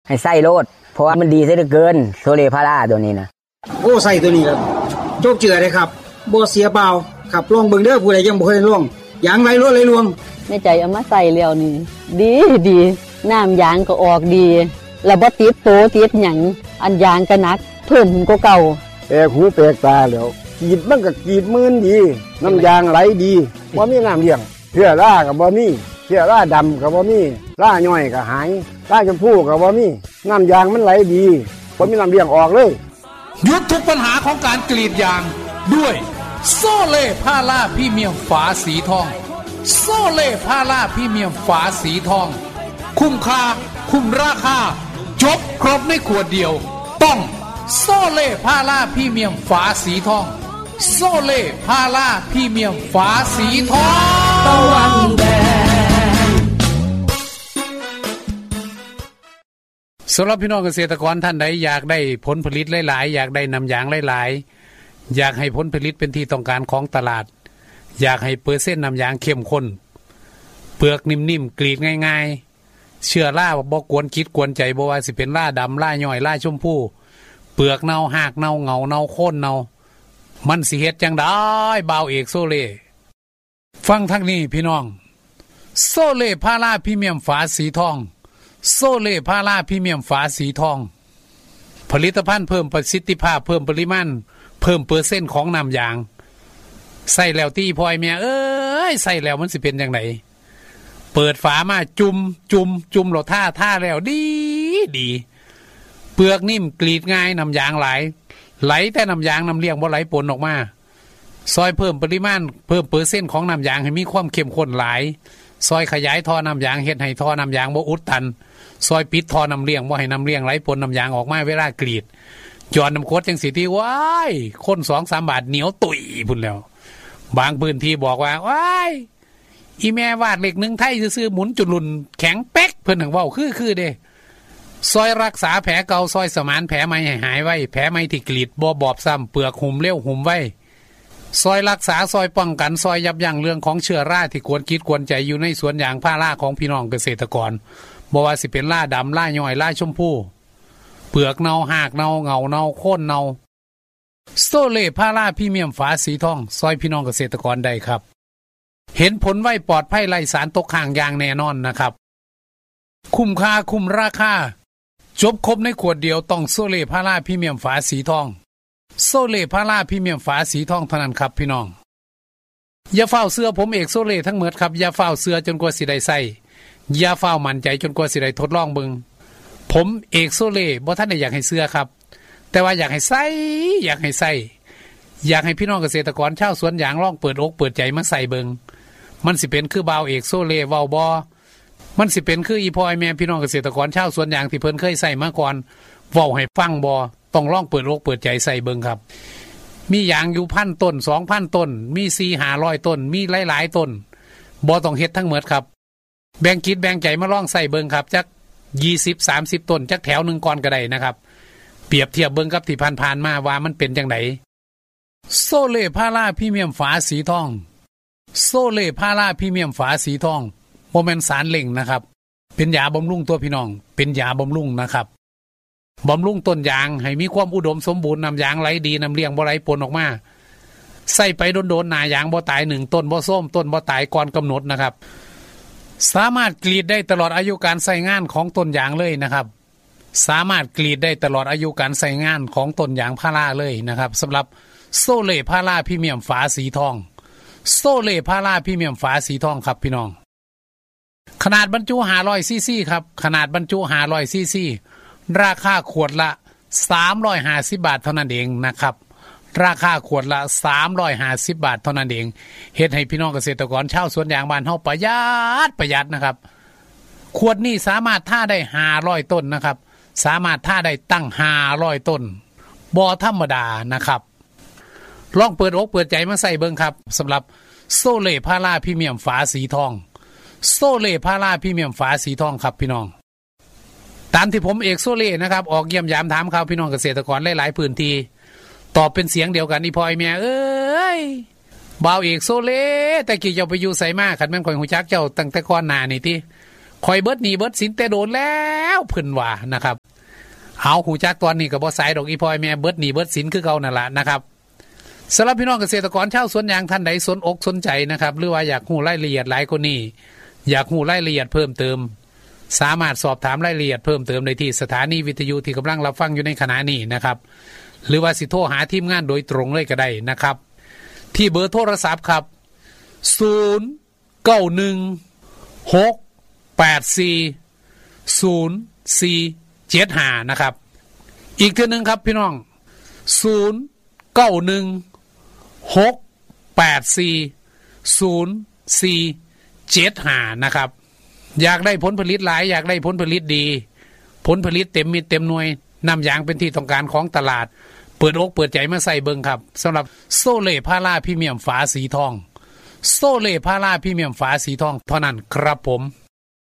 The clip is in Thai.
ให้ใส่โลดเพราะว่ามันดีซะเหลือเกินโซเลพาราตัวนี้นะโอ้ใส่ตัวนี้ครับโจกเจือเลยครับบ่เสียเปล่าครับลองเบิ่งเด้อผู้ใดยังบ่เคยลองยางไรรถไรลวงแม่ใจเอามาใส่แล้วนี่ดีน้ำยางก็ออกดีแล้วบ่ติดโตติดหยังอันยางก็หนักเพิ่มขึ้นกว่าเก่าแปลกหูแปลกตาแล้วกรีดมันก็กรีดมื่นดีน้ำยางไหลดีบ่มีน้ำเลี้ยงเชื้อราก็บ่มีเชื้อราดำก็บ่มีราย่อยก็หายราชมพูก็บ่มีน้ำยางมันไหลดีบ่มีน้ำเลี้ยงออกเลยหยุดทุกปัญหาของการกรีดยางด้วยโซเล่พาราพรีเมียมฝาสีทองโซเล่พาราพรีเมียมฝาสีทองคุ้มค่าคุ้มราคาจบครบในขวดเดียวต้องโซเล่พาราพรีเมียมฝาสีทองโซเล่พาราพรีเมียมฝาสีทองตะวันแดงสำหรับพี่น้องเกษตรกรท่านใดอยากได้ผลผลิตหลายๆอยากได้น้ำยางหลายๆอยากให้ผลผลิตเป็นที่ต้องการของตลาดอยากให้เปอร์เซ็นต์น้ำยางเข้มข้นเปลือกนิ่มๆกรีดง่ายๆเชื้อราบ่กวนคิดกวนใจบ่ว่าสิเป็นราดำราย่อยราชมพูเปลือกเน่าหากเน่าเงาเน่าโค่นเน่ามันสิเฮ็ดจังได้บ่าวเอกโซเล่ฟังทางนี้พี่น้องโซเล่พาราพรีเมียมฝาสีทองโซเล่พาราพรีเมียมฝาสีทองผลิตภัณฑ์เพิ่มประสิทธิภาพเพิ่มปริมาณเพิ่มเปอร์เซ็นต์ของน้ำยางใส่แล้วตีพลอยเมียใส่แล้วมันสิเป็นจังไดเปิดฝามาจุ่มเราท่าแล้วดีเปลือกนิ่มกรีดง่ายน้ำยางไหลแต่น้ำยางน้ำเลี้ยงบ่ไหลปนออกมาซอยเพิ่มปริมาณเพิ่มเปอร์เซ็นต์ของน้ำยางให้มีความเข้มข้นหลายซอยขยายท่อน้ำยางเฮ็ดให้ท่อน้ำยางบ่อุดตันซอยปิดท่อน้ำเลี้ยงบ่ให้น้ำเลี้ยงไหลปนน้ำยางออกมาเวลากรีดจอดน้ำโคตรจังสิที่ว้ายคน 2-3 บาทเหนียวตุยพุ่นแล้วบางพื้นที่บอกว่าว้ายอีแม่วาดเหล็ก1ไทยซื่อๆหมุนจุลุนแข็งเป๊กเพิ่นถึงเว้าคือเด้ซอยรักษาแผลเก่าซอยสมานแผลใหม่ให้หายไว้แผลใหม่ที่กรีดบ่บอบซ้ำเปลือกหุ่มเร็วหุ่มไว้ซอยรักษาซอยป้องกันซอยยับยั้งเรื่องของเชื้อราที่กวนคิดกวนใจอยู่ในสวนยางพาราของพี่น้องเกษตรกรบ่ว่าสิเป็นราดำราย่อยราชมพูเปลือกเน่าหากเน่าเงาเน่าโค่นเน่าโซเล่พาราพรีเมียมฝาสีทองซอยพี่น้องเกษตรกรได้ครับเห็นผลไวปลอดภัยไร้สารตกค้างอย่างแน่นอนนะครับคุ้มค่าคุ้มราคาจบครบในขวดเดียวต้องโซเล่พาราพรีเมียมฝาสีทองโซเล่พาราพรีเมียมฝาสีทองเท่านั้นครับพี่น้องอย่าเฝ้าเสื้อผมเอกโซเล่ทั้งหมดครับอย่าเฝ้าเสื้อจนกว่าสิได้ใส่อย่าเฝ้ามั่นใจจนกว่าสิได้ทดลองเบิ่งผมเอกโซเล่บ่ทันได้อยากให้เสื้อครับแต่ว่าอยากให้ใส่อยากให้พี่น้องเกษตรกรชาวสวนยางลองเปิดอกเปิดใจมาใส่เบิ่งมันสิเป็นคือบ่าวเอกโซเล่เว้าบ่มันสิเป็นคืออีพ่อไอแม่พี่น้องเกษตรกรชาวสวนยางที่เพิ่นเคยใส่มาก่อนเว้าให้ฟังบ่ต้องลองเปิดอกเปิดใจใส่เบิ่งครับมียางอยู่1,000 ต้น 2,000 ต้นมี 4-500 ต้นมีหลายๆต้นบ่ต้องเฮ็ดทั้งหมดครับแบ่งคิดแบ่งใจมาลองใส่เบิ่งครับจัก20-30 ต้นจักแถวนึงก่อนก็ได้นะครับเปรียบเทียบเบิ่งกับที่ผ่านๆมาว่ามันเป็นจังไดโซเล่พาราพรีเมียมฝาสีทองโซเล่พาราพรีเมียมฝาสีทองบ่แม่นสารเล่งนะครับเป็นยาบำรุงตัวพี่น้องเป็นยาบำรุงนะครับบำรุงต้นยางให้มีความอุดมสมบูรณ์น้ำยางไหลดีน้ำเลี้ยงบ่ไหลปนออกมาใส่ไปโดนๆหน้ายางบ่ตาย1ต้นบ่ส้มต้นบ่ตายก่อนกำหนดนะครับสามารถกรีดได้ตลอดอายุการใช้งานของต้นยางเลยนะครับสามารถกรีดได้ตลอดอายุการใช้งานของต้นยางพาราเลยนะครับสำหรับโซเล่พาราพรีเมียมฝาสีทองโซเล่พาราพรีเมียมฝาสีทองครับพี่น้องขนาดบรรจุ500ซีซีครับขนาดบรรจุ500ซีซีราคาขวดละ350 บาทเท่านั้นเองนะครับราคาขวดละ350 บาทเท่านั้นเองเฮ็ดให้พี่น้องเกษตรกรชาวสวนยางบ้านเฮาประหยัดนะครับขวดนี้สามารถท่าได้500ต้นนะครับสามารถท่าได้ตั้ง500ต้นบ่ธรรมดานะครับลองเปิดอกเปิดใจมาใส่เบิ่งครับสำหรับโซเล่พาราพรีเมียมฝาสีทองโซเล่พาราพรีเมียมฝาสีทองครับพี่น้องตามที่ผมเอกโซเล่นะครับออกเยี่ยมยามถามข่าวพี่น้องเกษตรกรหลายๆพื้นที่ตอบเป็นเสียงเดียวกันอีพอยแม่บ่าวเอกโซเล่แต่กี่เจ้าไปอยู่ไสมาคันแม่นข่อยฮู้จักเจ้าตั้งแต่ก่อนหน้านี่ติข่อยเบิดหนี้เบิดสินแต่โดนแล้วเพิ่นว่านะครับเอาหูจักตอนนี้ก็บ่สายดอกอีพ่อยแม่เบิดหนี้เบิดสินคือเก่านั่นล่ะนะครับสำหรับพี่น้องเกษตรกรชาวสวนยางท่านใดสนอกสนใจนะครับหรือว่าอยากรู้รายละเอียดหลายกว่านี้อยากรู้รายละเอียดเพิ่มเติมสามารถสอบถามรายละเอียดเพิ่มเติมได้ที่สถานีวิทยุที่กำลังรับฟังอยู่ในขณะนี้นะครับหรือว่าสิโทรหาทีมงานโดยตรงเลยก็ได้นะครับที่เบอร์โทรศัพท์ครับ0916840475นะครับอีกเทื่อนึงครับพี่น้อง0916840475นะครับอยากได้ผลผลิตหลายอยากได้ผลผลิตดีผลผลิตเต็มเม็ดเต็มหน่วยน้ำยางเป็นที่ต้องการของตลาดเปิดอกเปิดใจมาใส่เบิงครับสำหรับโซเล่พาราพรีเมียมฝาสีทองโซเล่พาราพรีเมียมฝาสีทองเท่านั้นครับผม